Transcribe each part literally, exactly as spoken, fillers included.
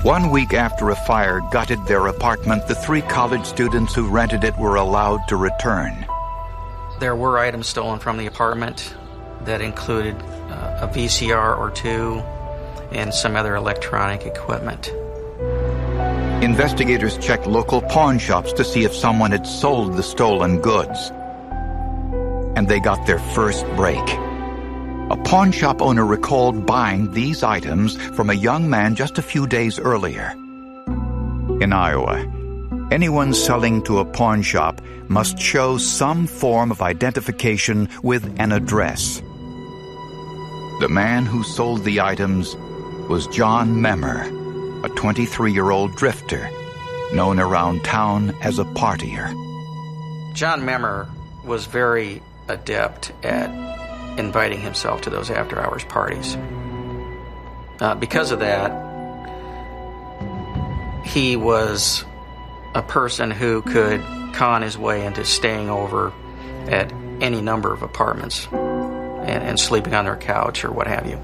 One week after a fire gutted their apartment, the three college students who rented it were allowed to return. There were items stolen from the apartment that included uh, a V C R or two and some other electronic equipment. Investigators checked local pawn shops to see if someone had sold the stolen goods. And they got their first break. A pawn shop owner recalled buying these items from a young man just a few days earlier. In Iowa, anyone selling to a pawn shop must show some form of identification with an address. The man who sold the items was John Memmer, a twenty-three-year-old drifter, known around town as a partier. John Memmer was very adept at inviting himself to those after-hours parties. Uh, because of that, he was a person who could con his way into staying over at any number of apartments and, and sleeping on their couch or what have you.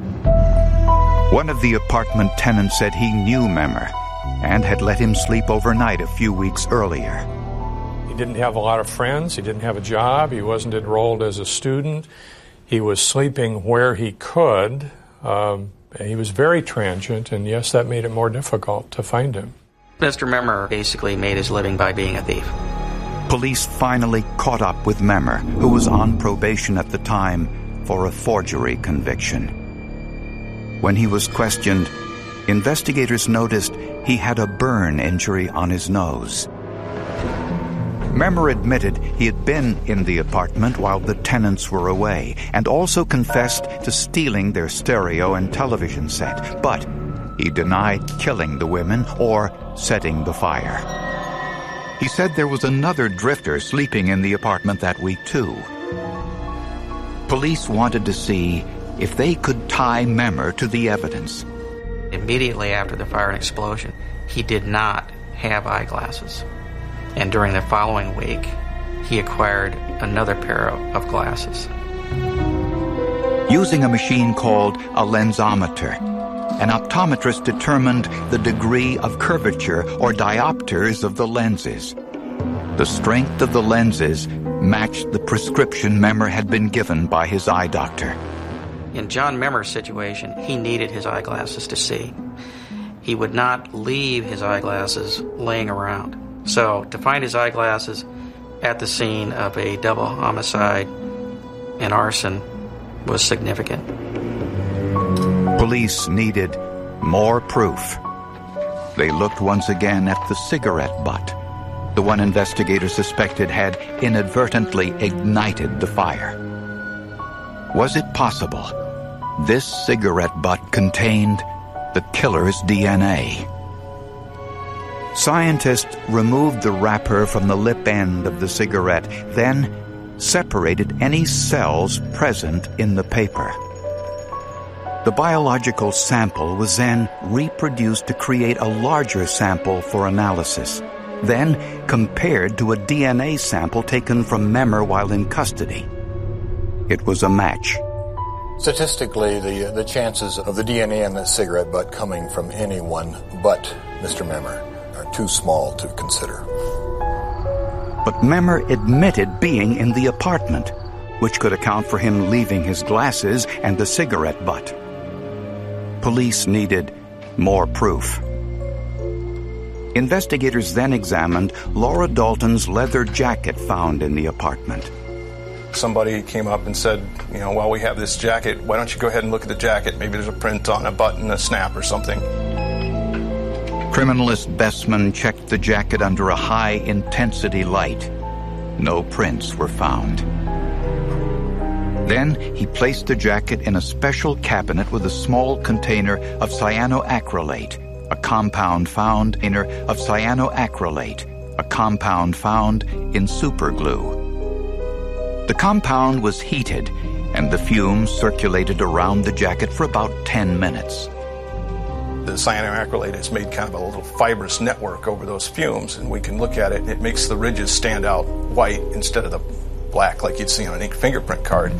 One of the apartment tenants said he knew Memmer and had let him sleep overnight a few weeks earlier. He didn't have a lot of friends. He didn't have a job. He wasn't enrolled as a student. He was sleeping where he could. Um, and he was very transient, and yes, that made it more difficult to find him. Mister Memmer basically made his living by being a thief. Police finally caught up with Memmer, who was on probation at the time for a forgery conviction. When he was questioned, investigators noticed he had a burn injury on his nose. Memmer admitted he had been in the apartment while the tenants were away and also confessed to stealing their stereo and television set, but he denied killing the women or setting the fire. He said there was another drifter sleeping in the apartment that week, too. Police wanted to see if they could tie Memmer to the evidence. Immediately after the fire and explosion, he did not have eyeglasses. And during the following week, he acquired another pair of glasses. Using a machine called a lensometer, an optometrist determined the degree of curvature or diopters of the lenses. The strength of the lenses matched the prescription Memmer had been given by his eye doctor. In John Memmer's situation, he needed his eyeglasses to see. He would not leave his eyeglasses laying around. So, to find his eyeglasses at the scene of a double homicide and arson was significant. Police needed more proof. They looked once again at the cigarette butt, the one investigators suspected had inadvertently ignited the fire. Was it possible this cigarette butt contained the killer's D N A? Scientists removed the wrapper from the lip end of the cigarette, then separated any cells present in the paper. The biological sample was then reproduced to create a larger sample for analysis, then compared to a D N A sample taken from Memmer while in custody. It was a match. Statistically, the the chances of the D N A in the cigarette butt coming from anyone but Mister Memmer are too small to consider. But Memmer admitted being in the apartment, which could account for him leaving his glasses and the cigarette butt. Police needed more proof. Investigators then examined Laura Dalton's leather jacket found in the apartment. Somebody came up and said, you know, well, we have this jacket. Why don't you go ahead and look at the jacket? Maybe there's a print on a button, a snap or something. Criminalist Bessman checked the jacket under a high-intensity light. No prints were found. Then he placed the jacket in a special cabinet with a small container of cyanoacrylate, a compound found in her of cyanoacrylate, a compound found in superglue. The compound was heated, and the fumes circulated around the jacket for about ten minutes. The cyanoacrylate has made kind of a little fibrous network over those fumes, and we can look at it. It makes the ridges stand out white instead of the black like you'd see on an ink fingerprint card.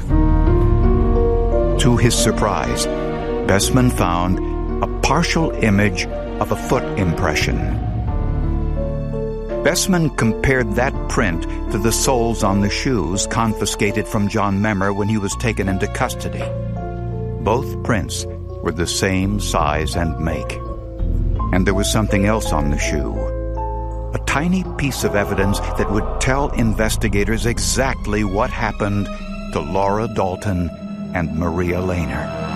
To his surprise, Bessman found a partial image of a foot impression. Bessman compared that print to the soles on the shoes confiscated from John Memmer when he was taken into custody. Both prints were the same size and make. And there was something else on the shoe. A tiny piece of evidence that would tell investigators exactly what happened to Laura Dalton and Maria Lehner.